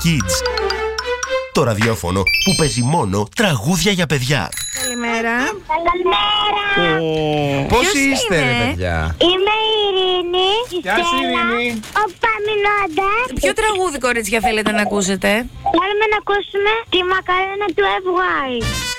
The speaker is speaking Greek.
Kids. Το ραδιόφωνο που παίζει μόνο τραγούδια για παιδιά. Καλημέρα. Καλημέρα. Πώς Ποιος είστε, είναι? ρε παιδιά? Είμαι η Ειρήνη. Γεια σου, Ειρήνη. Ο Παμινώντας. Ποιο τραγούδι, κορίτσια, θέλετε να ακούσετε? Θέλουμε να ακούσουμε τη μακαρένα του FY.